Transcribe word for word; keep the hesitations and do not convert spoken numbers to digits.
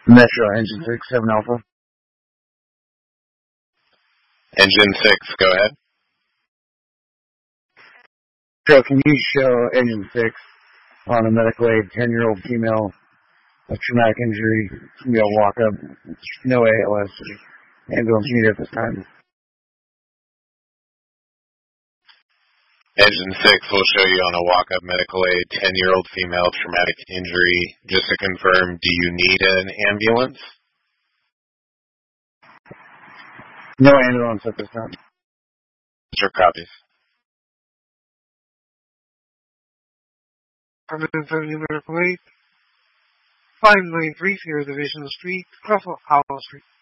Metro Engine six, seven Alpha. Engine six, go ahead. So can you show Engine six on a medical aid, ten-year-old female, a traumatic injury, female walk-up, no A L S, ambulance needed at this time? Engine six will show you on a walk-up medical aid, ten-year-old female, traumatic injury. Just to confirm, do you need an ambulance? No ambulance at this time. Sure, copies. one seventy medical aid, five nine three zero Division Street, Crossville, Howell Street.